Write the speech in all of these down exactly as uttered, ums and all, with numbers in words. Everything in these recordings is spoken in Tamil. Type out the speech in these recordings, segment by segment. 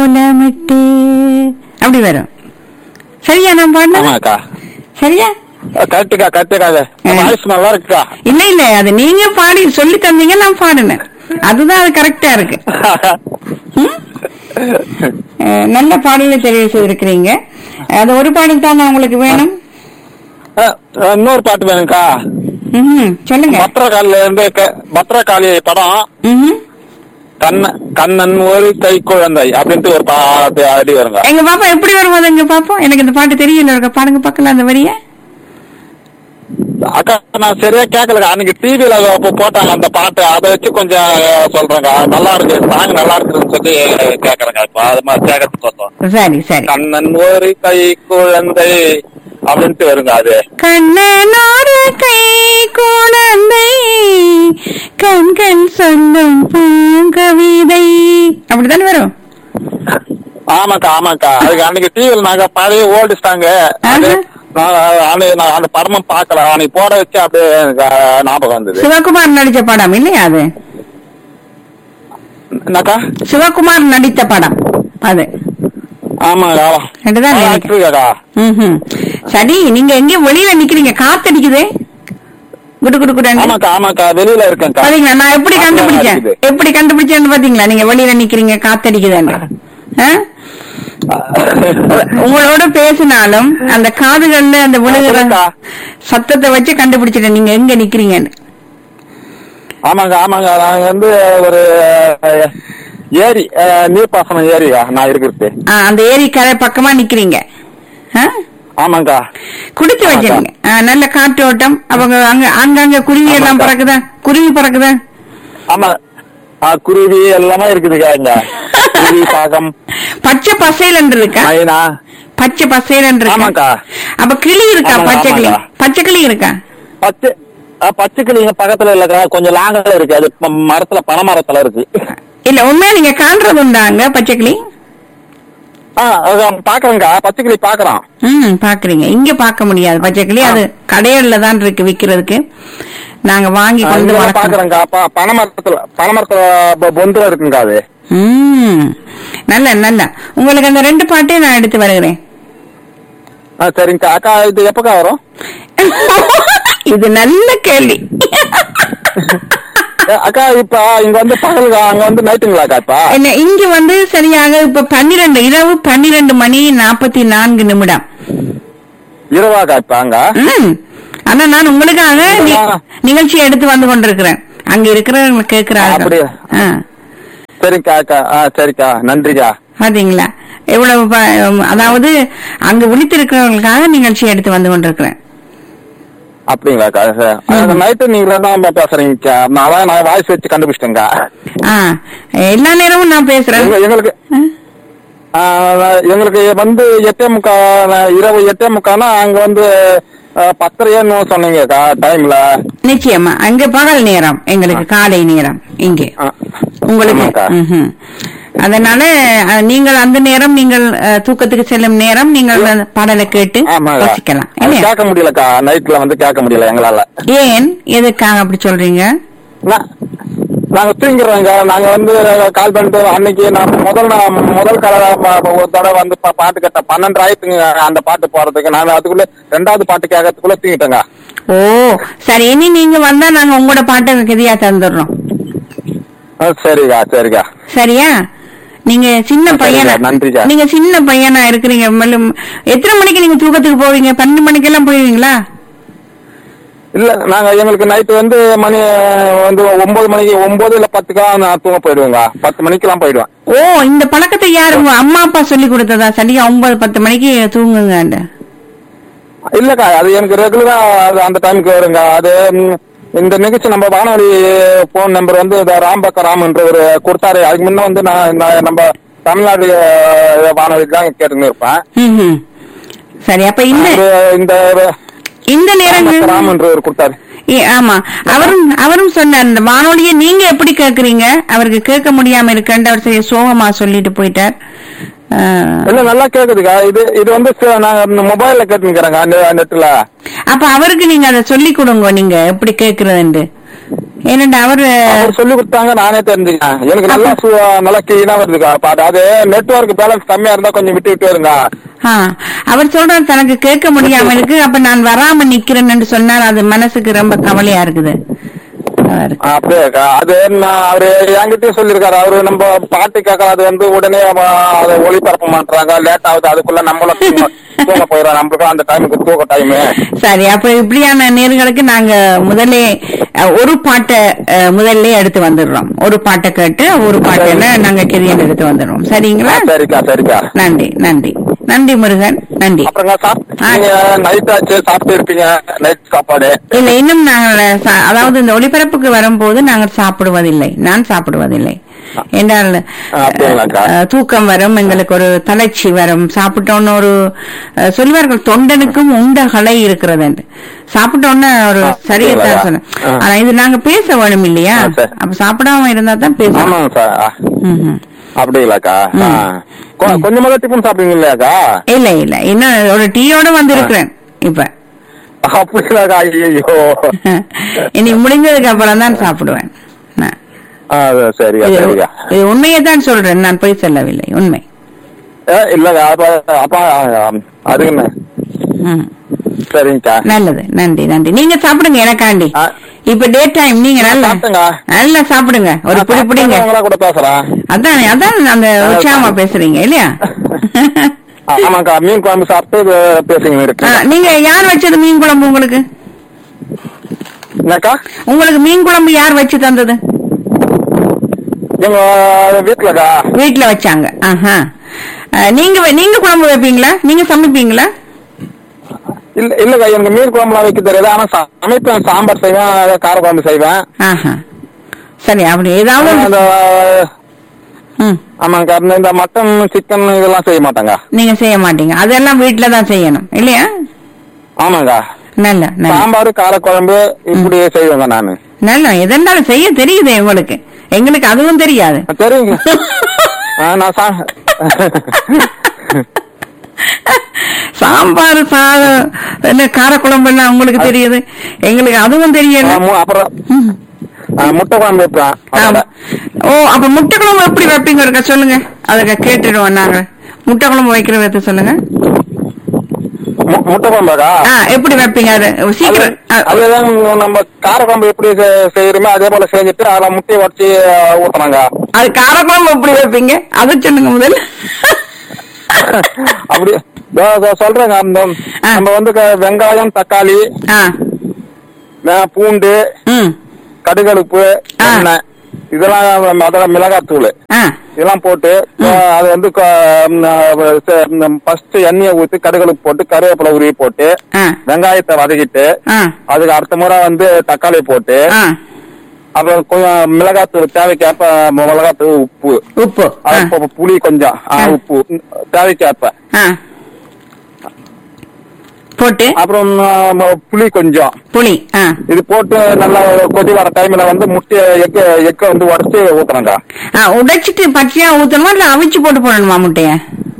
கோலமிட்டு அப்படி வரும். சரியா நான் பாடினா? சரியா? கரெக்டுக்கா கரெக்டுக்கா. வாய்ஸ் நல்லா இருக்குக்கா. இல்ல இல்ல அது நீங்க பாடி சொல்லி தந்தீங்க, நான் பாடினேன். அதுதான் அது கரெக்டா இருக்கு. நல்ல பாடலை தெரிவு செய்திருக்கிறீங்க. அது ஒரு பாடல் தான் உங்களுக்கு வேணும். இன்னொரு பாட்டு வேணும்க்கா. சொல்லுங்க. பத்திரகாலில இருந்து பத்திரகாளி படம் கண்ணன் கண்ணன் ஒரு கை குழந்தை அப்படின்ட்டு ஒரு பாட்டு ஆடி வருங்க. எங்க பாப்பா எப்படி வரும்போது எங்க பாப்போம். எனக்கு இந்த பாட்டு தெரியல. இருக்க பாடுங்க பார்க்கலாம் அந்த வரிய. அக்கா நான் சரியா கேட்கலக்கா. அன்னைக்கு டிவில போட்டாங்க அந்த பாட்டு, அதை வச்சு கொஞ்சம் சொல்றேங்க. நல்லா இருக்கு, சாங் நல்லா இருக்குன்னு சொல்லி கேக்குறேங்க. இப்ப அது மாதிரி கேட்கறதுக்கு வந்தோம். சரி சரி. கண்ணன் ஒரு கை குழந்தை அப்படின்ட்டு வருங்க. அது கண்ணன் ஒரு கை குழந்தை கண்கள் சொல்லும் பூங்கவிதை அப்படித்தானே வரும். ஆமாக்கா ஆமாக்கா. அதுக்கு அன்னைக்கு டிவில நாங்க பழைய ஓல்டு சாங் அந்த படமும் பாக்கல. அன்னைக்கு போட வச்சு அப்படியே எனக்கு ஞாபகம் வந்தது. சிவகுமார் நடிச்ச படம் இல்லையா அது? என்னக்கா? சிவகுமார் நடித்த படம் அது. ஆமாக்கா. சரி, நீங்க எங்க வெளியில நிக்கிறீங்க? காத்தடிக்குதே குடு குடு குடு. ஆமாக்கா ஆமாக்கா வெளியில இருக்கேன். பாத்தீங்களா நான் எப்படி கண்டுபிடிச்சேன்? எப்படி கண்டுபிடிச்சேன்னு பாத்தீங்களா? நீங்க வெளியில நிக்கிறீங்க காத்தடிக்குதுன்னு. உங்களோட பேசினாலும் அந்த காதுகள்ல அந்த விழுகிற சத்தத்தை வச்சு கண்டுபிடிச்சிட்டேன் நீங்க எங்க நிக்கிறீங்கன்னு. ஆமாங்க ஆமாங்க. நாங்க வந்து ஒரு ஏரி, நீர்ப்பாசனம் ஏரியா நான் இருக்கிறது. அந்த ஏரி கரை பக்கமா நிக்கிறீங்க. ஆமாங்கா. குடிச்சு வச்சிருங்க. நல்ல காற்றோட்டம். அவங்க அங்க அங்கங்க குருவி எல்லாம் பறக்குதா? குருவி பறக்குதா? ஆமா குருவி எல்லாமே இருக்குதுக்கா. இங்க குருவி பாகம் பச்சை பசையில இருக்கா? பச்சை பசையில இருக்கா? அப்ப கிளி இருக்கா? பச்சை கிளி பச்சை கிளி இருக்கா? பச்சை பச்சை கிளி பக்கத்துல இல்லக்கா, கொஞ்சம் லாங்கல இருக்கு. அது மரத்துல பனை மரத்துல இருக்கு. இல்ல உண்மையா நீங்க காண்றது உண்டாங்க பச்சை கிளி? பாக்குறேங்கா, பச்சை கிளி பாக்குறோம். ம் பாக்குறீங்க. இங்க பாக்க முடியாது பச்சை கிளி. அது கடையில தான் இருக்கு விக்கிறதுக்கு. நாங்க வாங்கி கொண்டு பாக்குறேங்கா. பனை மரத்துல பனை மரத்துல பொந்துல இருக்குங்க அது. ம் நல்ல நல்ல. உங்களுக்கு அந்த ரெண்டு பாட்டே நான் எடுத்து வருகிறேன். சரிங்கக்கா. அக்கா இது எப்பக்கா வரும்? இது நல்ல கேள்வி. அக்கா இப்ப இங்க வந்து பகல், அங்க வந்து நைட்டுங்களாக்கா? இப்ப என்ன இங்க வந்து சரியாக இப்ப பன்னிரண்டு இரவு பன்னிரண்டு மணி நாற்பத்தி நான்கு நிமிடம் இரவாக்கா இப்ப அங்க? ஆனா நான் உங்களுக்காக நிகழ்ச்சி எடுத்து வந்து கொண்டிருக்கிறேன். அங்க இருக்கிறவங்க கேட்கிறாங்க. சரிக்கா அக்கா. சரிக்கா நன்றிக்கா. பாத்தீங்களா எவ்வளவு? அதாவது அங்க விழித்திருக்கிறவங்களுக்காக நிகழ்ச்சி எடுத்து வந்து கொண்டிருக்கிறேன். அப்படிங்களாக்கா? நைட்டு நீங்க தான் பேசுறீங்க. நான் நான் வாய்ஸ் வச்சு கண்டுபிடிச்சிட்டேங்க. எல்லா நேரமும் நான் பேசுறேன். எங்களுக்கு எங்களுக்கு வந்து எட்டே முக்கா இரவு எட்டே முக்கானா அங்க வந்து பத்தரையன்னு சொன்னீங்கக்கா டைம்ல. நிச்சயமா அங்க பகல் நேரம், எங்களுக்கு காலை நேரம் இங்கே உங்களுக்கு. அதனால நீங்கள் அந்த நேரம் நீங்கள் தூக்கத்துக்கு செல்லும் நேரம் நீங்கள் பாடலை கேட்டு ரசிக்கலாம். கேட்க முடியலக்கா, நைட்ல வந்து கேட்க முடியல எங்களால. ஏன் எதுக்காக அப்படி சொல்றீங்க? நாங்க தூங்கிடுறோங்க. நாங்க வந்து கால் பண்ணிட்டு அன்னைக்கு நான் முதல் முதல் கலரா ஒரு தடவை வந்து பாட்டு கேட்ட பன்னெண்டு ஆயிரத்துங்க அந்த பாட்டு போறதுக்கு. நாங்க அதுக்குள்ள ரெண்டாவது பாட்டு கேட்கறதுக்குள்ள தூங்கிட்டோங்க. ஓ சரி, இனி நீங்க வந்தா நாங்க உங்களோட பாட்டை கதியா தந்துடுறோம். சரிக்கா சரிக்கா. சரியா? நீங்க சின்ன பையனா? நன்றிக்கா. நீங்க சின்ன பையனா இருக்கிறீங்க. எத்தனை மணிக்கு நீங்க தூக்கத்துக்கு போவீங்க? பன்னெண்டு மணிக்கு எல்லாம் போயிருவீங்களா? இல்ல நாங்க எங்களுக்கு நைட்டு வந்து மணி வந்து ஒன்பது மணிக்கு ஒன்பது இல்ல பத்துக்கா நான் தூங்க போயிடுவேங்க. பத்து மணிக்கு எல்லாம் போயிடுவேன். ஓ இந்த பழக்கத்தை யாரு அம்மா அப்பா சொல்லி கொடுத்ததா? சரியா ஒன்பது பத்து மணிக்கு தூங்குங்க. இல்லக்கா அது எனக்கு ரெகுலரா அந்த டைமுக்கு வருங்க. அது இந்த நிகழ்ச்சி நம்ம வானொலி போன் நம்பர் வந்து ராம்பக்க ராம்ன்ற ஒரு கொடுத்தாரு. அதுக்கு முன்ன வந்து நான் நம்ம தமிழ்நாடு வானொலி தான் கேட்டுன்னு இருப்பேன். சரி, அப்ப இந்த இந்த நேரங்கள் ராமன்ற ஒரு கொடுத்தாரு. ஆமா, அவரும் அவரும் சொன்னார் இந்த வானொலியை நீங்க எப்படி கேக்குறீங்க, அவருக்கு கேட்க முடியாம இருக்கேன் அவர் சரி சோகமா சொல்லிட்டு போயிட்டார். இல்ல நல்லா கேக்குதுக்கா. இது இது வந்து நாங்க மொபைல்ல கேட்டுக்கிறேங்க நெட்ல. அப்ப அவருக்கு நீங்க அதை சொல்லி கொடுங்க, நீங்க எப்படி கேக்குறதுன்னு. ஏனண்டா அவரு அவர் சொல்லி கொடுத்தாங்க, நானே தெரிஞ்சுக்கேன். எனக்கு நல்லா சு- நல்லா கிளீனா வருதுக்கா பாட்டு. அது நெட்வொர்க் பேலன்ஸ் கம்மியா இருந்தா கொஞ்சம் விட்டு விட்டு வருங்க. ஆ, அவர் சொல்றாரு தனக்கு கேட்க முடியாம இருக்கு, அப்ப நான் வராம நிக்கிறேன்னு சொன்னால் அது மனசுக்கு ரொம்ப கவலையா இருக்குது அவருக்கு. அப்படியேக்கா, அது நான் அவரு என்கிட்டயும் சொல்லிருக்காரு. அவரு நம்ம பாட்டு கேட்கற அது வந்து உடனே அவ- அதை ஒளிபரப்ப மாட்டாங்க, லேட் ஆகுது, அதுக்குள்ள நம்மளும் தூங்க தூங்க போயிடும், நம்மளுக்கும் அந்த டைமுக்கு தூக்க டைமு. சரி, அப்ப இப்படியான நேர்களுக்கு நாங்க முதல்ல அஹ், ஒரு பாட்டை அஹ், முதல்ல எடுத்து வந்துடுறோம். ஒரு பாட்டை கேட்டு ஒரு பாட்டுல நாங்க கெரியன் எடுத்து வந்துடுறோம். சரிங்களா? சரிக்கா சரிக்கா. நன்றி நன்றி நன்றி முருகன், நன்றி. அப்புறங்க சாப்பிட்டு நீங்க நைட் ஆச்சு, சாப்பிட்டு இருப்பீங்க நைட் சாப்பாடு? இல்ல, இன்னும் நாங்கள் சா- அதாவது இந்த ஒளிபரப்புக்கு வரும்போது நாங்கள் சாப்பிடுவதில்லை, நான் சாப்பிடுவதில்லை. என்றால் அப்படிங்களாக்கா? அஹ், தூக்கம் வரும், எங்களுக்கு ஒரு தளர்ச்சி வரும். சாப்பிட்டோன்னு ஒரு அஹ், சொல்வார்கள் தொண்டனுக்கும் உண்ட கலை இருக்கிறது என்று. சாப்பிட்டோன்னு ஒரு சரியத்தான் சொன்ன. ஆனா இது நாங்க பேச வேணும் இல்லையா? ஆ, சரி. அப்ப சாப்பிடாம இருந்தா தான் பேசணும். ஆமாங்க சார். ம்ஹும். அப்படிங்களாக்கா? கொஞ்சமாக டிஃபன் சாப்பிடுவீங்க இல்லையாக்கா? இல்ல இல்ல, இன்னும் ஒரு டீயோட வந்து இருக்கிறேன் இப்ப. அப்படிங்களாக்கா? ஐயோ, இனி முடிஞ்சதுக்கு அப்புறம் தான் சாப்பிடுவேன் நான். சரியா இது- சரியா. இது உண்மையை தான் சொல்றேன், நான் பொய் சொல்லவில்லை, உண்மை. ஏ, இல்லக்கா, அப்ப அப்ப அதுக்குன்னு ம். சரிங்கக்கா. நல்லது, நன்றி நன்றி. நீங்க சாப்பிடுங்க எனக்காண்டி. ஆ. இப்ப டே டைம், நீங்க நல்லா சாப்பிட்டேங்க. நல்லா சாப்பிடுங்க, ஒரு பிடி பிடிங்க. உங்களா கூட பேசுறேன். அதான் அதான் அந்த உற்சாகமா பேசுறீங்க இல்லையா? ஆமாக்கா, மீன் குழம்பு சாப்பிட்டு பேசுங்க ஆ, இருக்கு. நீங்க யார் வச்சது மீன் குழம்பு? உங்களுக்கு என்னக்கா? உங்களுக்கு மீன் குழம்பு யார் வச்சு தந்தது? எங்க வீட்டுலக்கா. வீட்டுல வச்சாங்க. ஆஹா. ஆ, நீங்க வை- நீங்க குழம்பு வைப்பீங்களா? நீங்க சமைப்பீங்களா? இல்ல இல்லக்கா, எனக்கு மீன் குழம்புலாம் வைக்க தெரியாது. ஆனா சமைப்பேன், சாம்பார் செய்வேன், கார குழம்பு செய்வேன். ஆஹா. சரி, அப்படி ஏதாவது அந்த ம், ஆமாங்கக்கா, இந்த- இந்த மட்டன் சிக்கன் இதெல்லாம் செய்ய மாட்டாங்க. நீங்க செய்ய மாட்டீங்க, அதெல்லாம் வீட்டுல தான் செய்யணும் இல்லையா? ஆமாங்கா, நல்ல நல்ல சாம்பார் கார குழம்பு இப்படி செய்வேங்க நானு. நல்ல எதெண்டாலும் செய்ய தெரியுது உங்களுக்கு, எங்களுக்கு அதுவும் தெரியாது. தெரியுங்க. ஆ, நான் சா சாம்பார் சாதம் என்ன காரக்குழம்பு எல்லாம் உங்களுக்கு தெரியுது, எங்களுக்கு அதுவும் தெரியல. ஆ, மு- அப்புறம் ம். ஆ, முட்டை குழம்பு வைப்பேன். ஆமா. ஓ, அப்ப முட்டை குழம்பு எப்படி வைப்பீங்க இருக்கா சொல்லுங்க, அதுக்கு கேட்டுடுவோம் நாங்க. முட்டை குழம்பு வைக்கிற விதத்தை சொல்லுங்க. மு- முட்டை குழம்பாக்கா? ஆ, எப்படி வைப்பீங்க அது சீக்கிரம்? ஆ, அதுதான் நம்ம கார குழம்பு எப்படி செ- செய்யறோமோ அதே போல செஞ்சுட்டு அதுல முட்டையை உடச்சி ஊத்துறாங்க. அது காரக்குழம்பு எப்படி வைப்பீங்க அதை சொல்லுங்க முதல்ல. அப்படி இதோ இதோ சொல்றேங்க. அந்த ஆ. நம்ம வந்து க- வெங்காயம், தக்காளி, ஆ. வே- பூண்டு, ம். கடுகடுப்பு, ஆ. எண்ணெய், இதெல்லாம் அதெல்லாம் மிளகாத்தூள் ஆ. இதெல்லாம் போட்டு அது வந்து ஃபர்ஸ்ட் எண்ணெயை ஊத்தி கடுகடுப்பு போட்டு கருவேப்பிலை உருவி போட்டு ஆ. வெங்காயத்தை வதக்கிட்டு ஆ. அதுக்கு அடுத்த முறை வந்து தக்காளி போட்டு ஆ. அப்புறம் கொஞ்சம் மிளகாத்தூள் தேவைக்கேற்ப மிளகாத்தூள், உப்பு, உப்பு. ஆ. அது புளி கொஞ்சம், ஆ, ஆ. உப்பு தேவைக்கேற்ப, ஆ. போட்டு அப்புறம் ஆ, புளி கொஞ்சம், புளி. ஆ. இது போட்டு நல்லா கொதி வர டைம்ல வந்து முட்டையை எக்க எக்க வந்து உடச்சு ஊத்துறாங்க. ஆ, உடைச்சிட்டு பச்சையா ஊத்தணுமா இல்ல அவிச்சு போட்டு போடணுமா முட்டைய?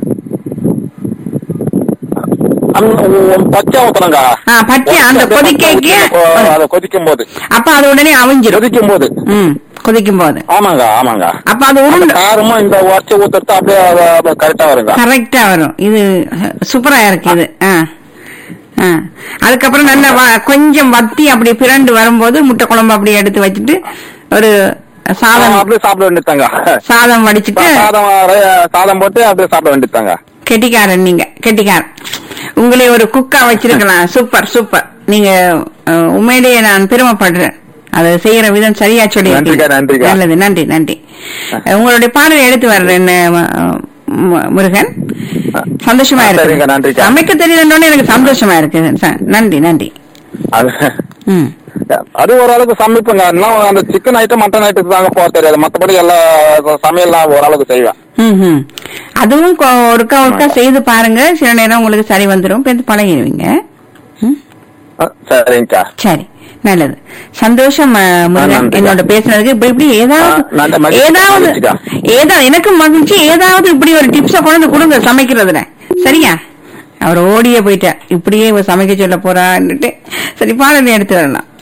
பச்சை ஊத்துறாங்க. ஆ, பச்சை அந்த கொதிக்கைக்கு அதை கொதிக்கும் போது அப்ப அது உடனே அவிஞ்சிரும். கொதிக்கும் போது ம், கொதிக்கும் போது. ஆமாங்க ஆமாங்க. அப்ப அது உருண்டை காரமும் இந்த உடச்சு ஊத்துறது அப்படியே கரெக்டா வருங்க. கரெக்டா வரும். இது சூப்பரா இருக்கு இது. ஆ. ஆ. அதுக்கப்புறம் நல்லா வ- கொஞ்சம் வத்தி அப்படி பிரண்டு வரும்போது முட்டை குழம்பு அப்படியே எடுத்து வச்சுட்டு ஒரு சாதம் அப்படியே சாப்பிட வேண்டியதாங்க. சாதம் வடிச்சிட்டு சாதம் ர- சாதம் போட்டு அப்படியே சாப்பிட வேண்டியதாங்க. கெட்டிக்காரன் நீங்க, கெட்டிக்காரன். உங்களை ஒரு குக்கா வச்சிருக்கலாம். Super super. நீங்க அஹ், உண்மையிலேயே நான் பெருமைப்படுறேன். அதை செய்யற விதம் சரியா சொல்லி நன்றிக்கா, நன்றிக்கா. நல்லது, நன்றி நன்றி. உங்களுடைய பாடலை எடுத்து வர்றேன் அஹ், மு- முருகன். சந்தோஷமா சரிங்க, இருக்கு. நன்றிக்கா. சமைக்க தெரியலன்னு எனக்கு சந்தோஷமா இருக்கு. ச- நன்றி நன்றி. அது ம். அது ஓரளவுக்கு சமைப்புங்க. இன்னும் அந்த சிக்கன் ஐட்டம் மட்டன் ஐட்டத்துக்கு தாங்க போக தெரியாது. மற்றபடி எல்லா சமையல்லாம் ஓரளவுக்கு செய்வேன். ம், ம். அதுவும் கொ- ஒருக்கா ஒருக்கா செய்து பாருங்க, சில நேரம் உங்களுக்கு சரி வந்துடும், பேருந்து பழகிடுவீங்க. ம். ஆ, சரிங்கக்கா. சரி, நல்லது. சந்தோஷம் அஹ், முருகன், நன்றிக்கா. என்னோட பேசுனதுக்கு. இப்ப இப்படி ஏதாவது ஆ, நன்றி, மகிழ்ச்சி, ஏதாவது மகிழ்ச்சிக்கா. ஏதாவது எனக்கு மகிழ்ச்சி, ஏதாவது இப்படி ஒரு டிப்ஸ கொண்டு கொடுங்க சமைக்கிறதுல. சரியா? அவர் ஓடியே போயிட்டா, இப்படியே இவ சமைக்க சொல்ல போறான்னுட்டு. சரி, பாடலை எடுத்து வரலாம்.